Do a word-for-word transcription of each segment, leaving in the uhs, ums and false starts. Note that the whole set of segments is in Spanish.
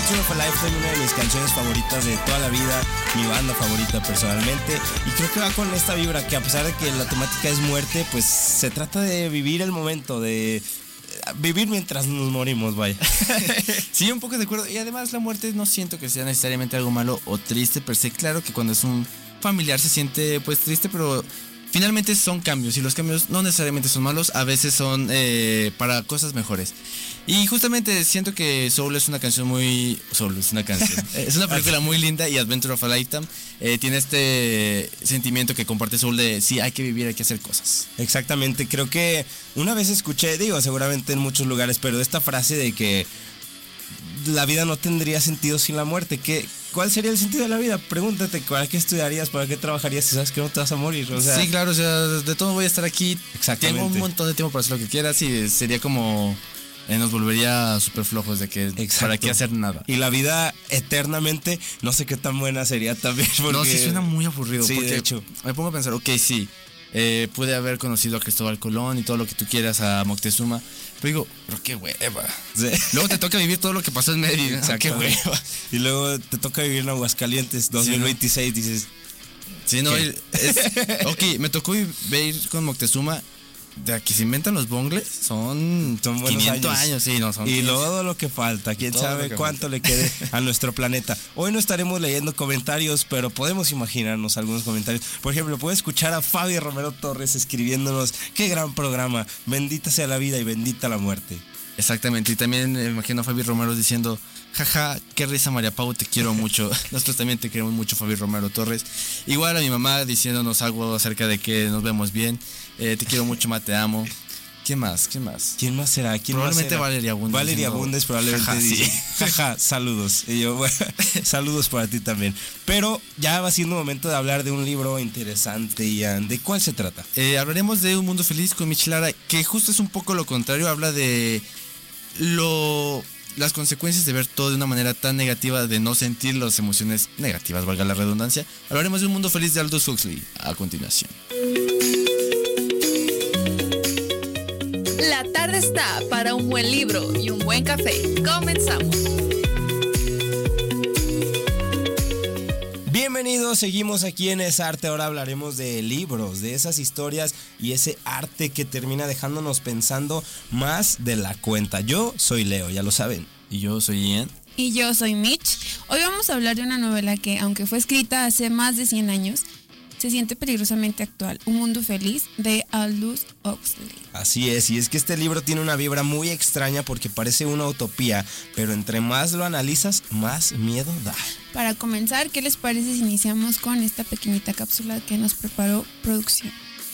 Adventure of a Lifetime, una de mis canciones favoritas de toda la vida, mi banda favorita personalmente, y creo que va con esta vibra que a pesar de que la temática es muerte, pues se trata de vivir el momento, de vivir mientras nos morimos, vaya. Sí, un poco de acuerdo. Y además la muerte no siento que sea necesariamente algo malo o triste per se. Claro que cuando es un familiar se siente pues triste, pero finalmente son cambios y los cambios no necesariamente son malos, a veces son eh, para cosas mejores. Y justamente siento que Soul es una canción muy... Soul es una canción. Es una película muy linda y Adventure of a Lifetime eh, tiene este sentimiento que comparte Soul de sí, hay que vivir, hay que hacer cosas. Exactamente, creo que una vez escuché, digo, seguramente en muchos lugares, pero esta frase de que la vida no tendría sentido sin la muerte. ¿Qué, ¿Cuál sería el sentido de la vida? Pregúntate, ¿para qué estudiarías? ¿Para qué trabajarías si sabes que no te vas a morir? O sea, sí, claro, o sea, de todo voy a estar aquí. Exactamente. Tengo un montón de tiempo para hacer lo que quieras y sería como... Eh, nos volvería súper flojos de que Exacto. para qué hacer nada. Y la vida eternamente, no sé qué tan buena sería también. Porque... No, sí suena muy aburrido. Sí, porque de hecho. Me pongo a pensar, ok, sí, eh, pude haber conocido a Cristóbal Colón y todo lo que tú quieras, a Moctezuma. Pero digo, pero qué hueva. Sí. Luego te toca vivir todo lo que pasó en medio. Exacto. Qué hueva. Y luego te toca vivir en Aguascalientes dos mil veintiséis, sí, ¿no? Dices... Sí, no, es, ok, me tocó vivir con Moctezuma. De que se inventan los bongles son, son quinientos años. años, sí, no son. Y todo lo que falta, quién sabe cuánto falta. Le quede a nuestro planeta. Hoy no estaremos leyendo comentarios, pero podemos imaginarnos algunos comentarios. Por ejemplo, puedes escuchar a Fabi Romero Torres escribiéndonos: qué gran programa, bendita sea la vida y bendita la muerte. Exactamente, y también me imagino a Fabi Romero diciendo: jaja, qué risa María Pau, te quiero mucho. Nosotros también te queremos mucho, Fabi Romero Torres. Igual a mi mamá diciéndonos algo acerca de que nos vemos bien. Eh, te quiero mucho, ma, te amo. ¿Quién más? ¿Quién más? ¿Quién más será? ¿Quién probablemente más será? Valeria Bundes. Valeria diciendo, Bundes probablemente jaja, dice, sí. jaja, saludos. Y yo, bueno, saludos para ti también. Pero ya va siendo momento de hablar de un libro interesante, Ian. ¿De cuál se trata? Eh, hablaremos de Un Mundo Feliz con Mitch Lara, que justo es un poco lo contrario. Habla de lo... las consecuencias de ver todo de una manera tan negativa, de no sentir las emociones negativas, valga la redundancia. Hablaremos de Un Mundo Feliz de Aldous Huxley a continuación. La tarde está para un buen libro y un buen café. Comenzamos. Bienvenidos, seguimos aquí en Es Arte. Ahora hablaremos de libros, de esas historias y ese arte que termina dejándonos pensando más de la cuenta. Yo soy Leo, ya lo saben. Y yo soy Ian. Y yo soy Mitch. Hoy vamos a hablar de una novela que, aunque fue escrita hace más de cien años, se siente peligrosamente actual. Un Mundo Feliz, de Aldous Huxley. Así es, y es que este libro tiene una vibra muy extraña porque parece una utopía, pero entre más lo analizas, más miedo da. Para comenzar, ¿qué les parece si iniciamos con esta pequeñita cápsula que nos preparó producción?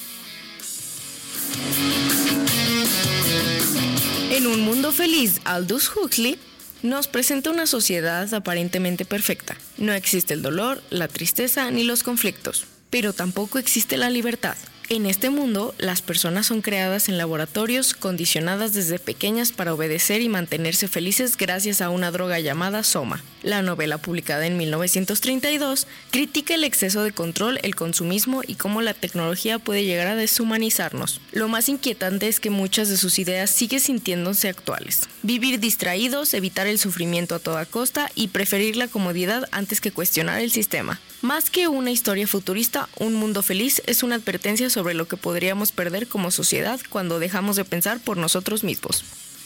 En Un Mundo Feliz, Aldous Huxley nos presenta una sociedad aparentemente perfecta. No existe el dolor, la tristeza ni los conflictos, pero tampoco existe la libertad. En este mundo, las personas son creadas en laboratorios, condicionadas desde pequeñas para obedecer y mantenerse felices gracias a una droga llamada soma. La novela, publicada en mil novecientos treinta y dos, critica el exceso de control, el consumismo y cómo la tecnología puede llegar a deshumanizarnos. Lo más inquietante es que muchas de sus ideas siguen sintiéndose actuales. Vivir distraídos, evitar el sufrimiento a toda costa y preferir la comodidad antes que cuestionar el sistema. Más que una historia futurista, Un Mundo Feliz es una advertencia sobre lo que podríamos perder como sociedad cuando dejamos de pensar por nosotros mismos.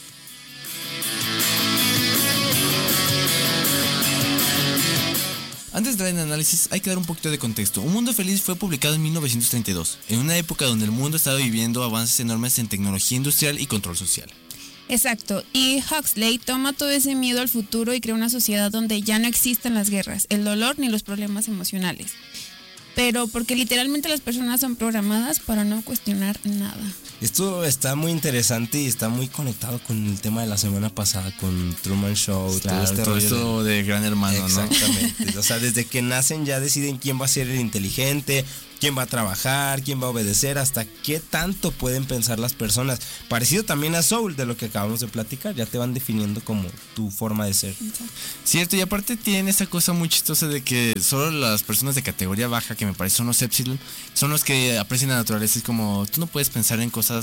Antes de dar el análisis, hay que dar un poquito de contexto. Un Mundo Feliz fue publicado en mil novecientos treinta y dos, en una época donde el mundo estaba viviendo avances enormes en tecnología industrial y control social. Exacto, y Huxley toma todo ese miedo al futuro y crea una sociedad donde ya no existen las guerras, el dolor ni los problemas emocionales. Pero porque literalmente las personas son programadas para no cuestionar nada. Esto está muy interesante y está muy conectado con el tema de la semana pasada, con Truman Show, claro, todo, este todo esto de... de Gran Hermano, exactamente, ¿no? O sea, desde que nacen ya deciden quién va a ser el inteligente, quién va a trabajar, quién va a obedecer, hasta qué tanto pueden pensar las personas. Parecido también a Soul, de lo que acabamos de platicar, ya te van definiendo como tu forma de ser. Cierto, y aparte tienen esa cosa muy chistosa de que solo las personas de categoría baja, que me parece son los Epsilon, son los que aprecian la naturaleza. Es como, tú no puedes pensar en cosas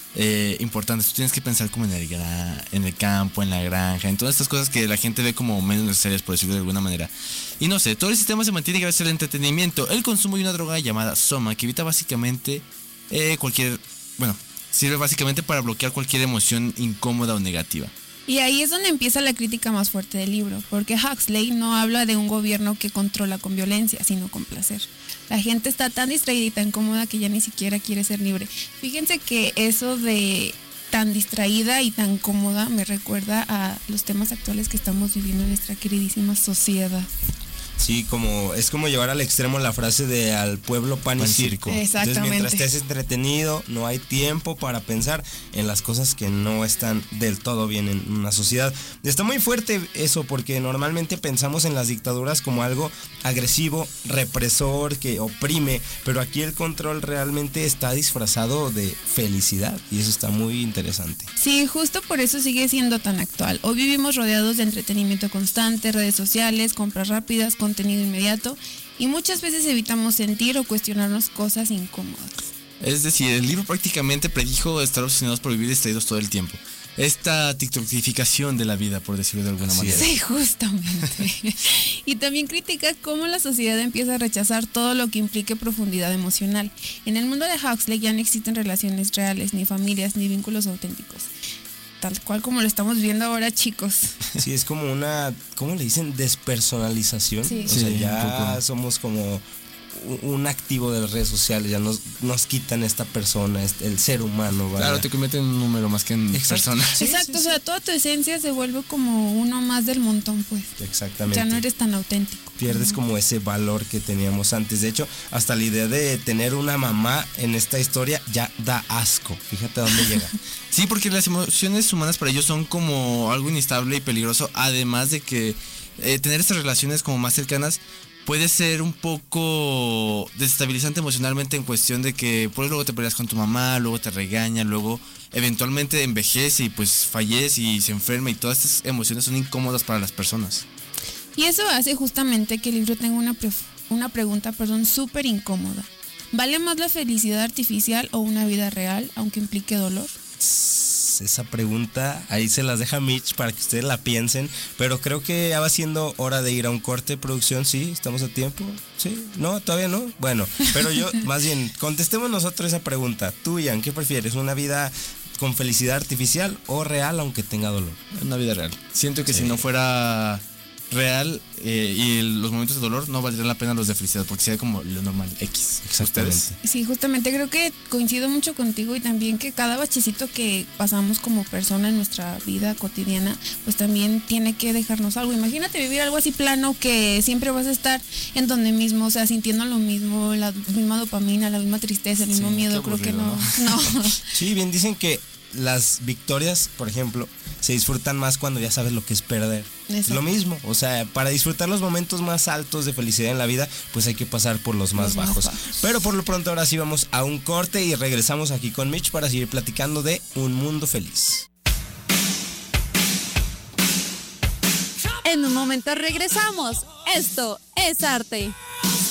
eh, importantes. Tú tienes que pensar como en el, gra- en el campo, en la granja, en todas estas cosas que la gente ve como menos necesarias, por decirlo de alguna manera. Y no sé, todo el sistema se mantiene gracias al entretenimiento, el consumo y una droga llamada Soma, que evita básicamente eh, cualquier... Bueno, sirve básicamente para bloquear cualquier emoción incómoda o negativa. Y ahí es donde empieza la crítica más fuerte del libro, porque Huxley no habla de un gobierno que controla con violencia, sino con placer. La gente está tan distraída y tan cómoda que ya ni siquiera quiere ser libre. Fíjense que eso de tan distraída y tan cómoda me recuerda a los temas actuales que estamos viviendo en nuestra queridísima sociedad. Sí, como es como llevar al extremo la frase de al pueblo pan y Pan y circo. circo. Exactamente. Entonces, mientras estés entretenido, no hay tiempo para pensar en las cosas que no están del todo bien en una sociedad. Está muy fuerte eso porque normalmente pensamos en las dictaduras como algo agresivo, represor, que oprime, pero aquí el control realmente está disfrazado de felicidad y eso está muy interesante. Sí, justo por eso sigue siendo tan actual. Hoy vivimos rodeados de entretenimiento constante, redes sociales, compras rápidas, contenido inmediato y muchas veces evitamos sentir o cuestionarnos cosas incómodas. Es decir, el libro prácticamente predijo estar obsesionados por vivir distraídos todo el tiempo. Esta tiktokificación de la vida, por decirlo de alguna Así manera. es. Sí, justamente. Y también critica cómo la sociedad empieza a rechazar todo lo que implique profundidad emocional. En el mundo de Huxley ya no existen relaciones reales, ni familias, ni vínculos auténticos. Tal cual como lo estamos viendo ahora, chicos. Sí, es como una, ¿cómo le dicen? Despersonalización. Sí. O sea, Sí, ya un poco. somos como un activo de las redes sociales, ya nos, nos quitan esta persona, este, el ser humano. Vaya. Claro, te convierten en un número más que en Exacto. persona. Sí, Exacto, sí, o sea, sí. toda tu esencia se vuelve como uno más del montón, pues. Exactamente. Ya no eres tan auténtico. Pierdes como ese valor que teníamos antes. De hecho, hasta la idea de tener una mamá en esta historia ya da asco. Fíjate a dónde llega. Sí, porque las emociones humanas para ellos son como algo inestable y peligroso, además de que eh, tener estas relaciones como más cercanas puede ser un poco desestabilizante emocionalmente en cuestión de que pues luego te peleas con tu mamá, luego te regaña, luego eventualmente envejece y pues fallece y se enferma y todas estas emociones son incómodas para las personas. Y eso hace justamente que el libro tenga una, pre- una pregunta, perdón, súper incómoda. ¿Vale más la felicidad artificial o una vida real, aunque implique dolor? Esa pregunta ahí se las deja Mitch para que ustedes la piensen, pero creo que ya va siendo hora de ir a un corte de producción. Sí, estamos a tiempo. Sí, no, todavía no. Bueno, pero yo más bien contestemos nosotros esa pregunta. Tú, Ian, ¿qué prefieres? ¿Una vida con felicidad artificial o real aunque tenga dolor? Una vida real. Siento que Sí. si no fuera real eh, y el- los momentos de dolor no valdrían la pena los de felicidad porque sería como lo normal, X. Exactamente. ¿Ustedes? Sí, justamente creo que coincido mucho contigo y también que cada bachecito que pasamos como persona en nuestra vida cotidiana, pues también tiene que dejarnos algo. Imagínate vivir algo así plano que siempre vas a estar en donde mismo, o sea, sintiendo lo mismo, la misma dopamina, la misma tristeza, el mismo Sí, miedo, qué creo que aburrido, no. No. Sí, bien dicen que las victorias, por ejemplo, se disfrutan más cuando ya sabes lo que es perder. Exacto. Lo mismo, o sea, para disfrutar los momentos más altos de felicidad en la vida, pues hay que pasar por los más, Los más bajos. bajos. Pero por lo pronto ahora sí vamos a un corte y regresamos aquí con Mitch para seguir platicando de Un Mundo Feliz. En un momento regresamos. Esto es arte.